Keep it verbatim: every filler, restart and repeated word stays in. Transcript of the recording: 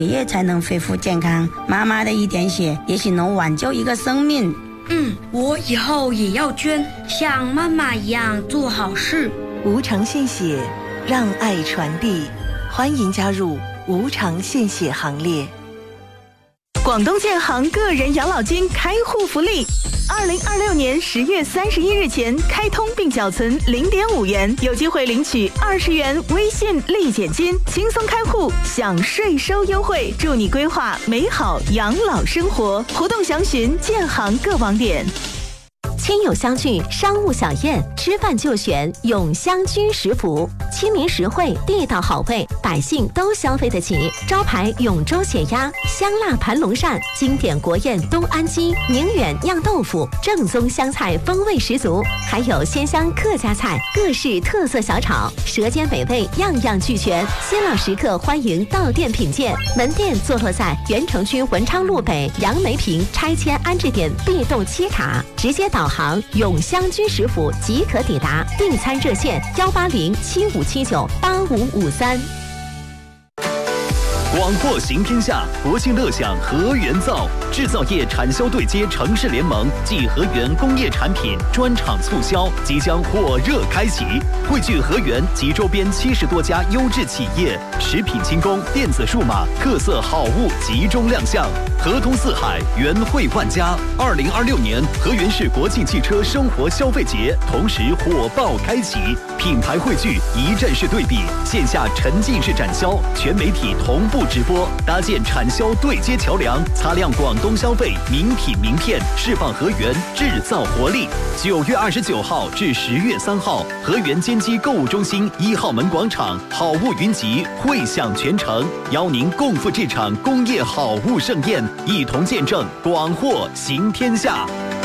爷爷才能恢复健康，妈妈的一点血也许能挽救一个生命。 嗯，我以后也要捐，像妈妈一样做好事。 无偿献血，让爱传递，欢迎加入无偿献血行列。 广东建行个人养老金开户福利，二零二六年十月三十一日前开通并缴存零点五元，有机会领取二十元微信立减金，轻松开户享税收优惠，助你规划美好养老生活。活动详询建行各网点。 亲友相聚，商务小宴，吃饭就选永香居食府，亲民实惠，地道好味，百姓都消费得起。招牌永州血鸭、香辣盘龙鳝，经典国宴东安鸡、宁远酿豆腐，正宗湘菜风味十足，还有鲜香客家菜，各式特色小炒，舌尖美味，样样俱全。新老食客欢迎到店品鉴，门店坐落在原城区文昌路北杨梅坪拆迁安置点 B 栋七卡，直接导航永香居食府即可抵达，订餐热线幺八零七五七九八五五三。 广货行天下，国庆乐享和源造制造业产销对接城市联盟暨和源工业产品专场促销即将火热开启，汇聚和源及周边七十多家优质企业，食品轻工、电子数码特色好物集中亮相，合通四海，源汇万家。二零二六年和源市国庆汽车生活消费节同时火爆开启，品牌汇聚，一站式对比，线下沉浸式展销，全媒体同步直播，搭建产销对接桥梁，擦亮广东消费名品名片，释放和源制造活力。九月二十九号至十月三号，和源坚基购物中心一号门广场，好物云集，汇享全城，邀您共赴这场工业好物盛宴，一同见证广货行天下。